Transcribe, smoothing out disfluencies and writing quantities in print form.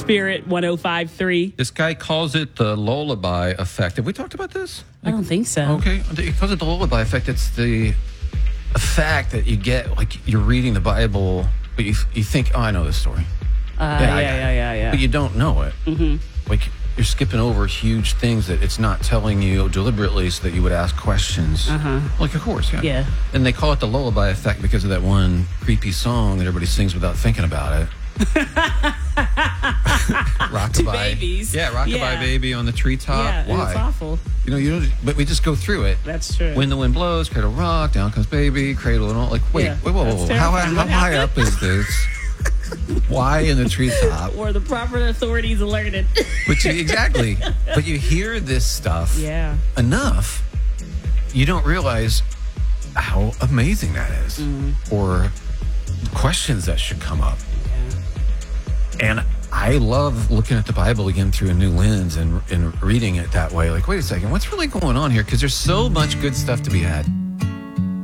Spirit 105.3. This guy calls it the lullaby effect. Have we talked about this? I don't think so. Okay. He calls it the lullaby effect. It's the effect that you get, like you're reading the Bible, but you think, oh, I know this story. Yeah. But you don't know it. Mm-hmm. Like you're skipping over huge things that it's not telling you deliberately so that you would ask questions. Like, of course, yeah. Yeah. And they call it the lullaby effect because of that one creepy song that everybody sings without thinking about it. Rockabye. Babies. Yeah, Rockabye Baby on the treetop. Yeah, Why? it's awful. You don't, but we just go through it. That's true. When the wind blows, cradle rock, down comes baby, cradle and all. Like, wait, Yeah, whoa. that's How terrifying. high up is this? Why in the treetop? Or the proper authorities alerted. Exactly. But you hear this stuff enough, you don't realize how amazing that is. Or questions that should come up. And I love looking at the Bible again through a new lens and reading it that way. Like, wait a second, what's really going on here? Because there's so much good stuff to be had.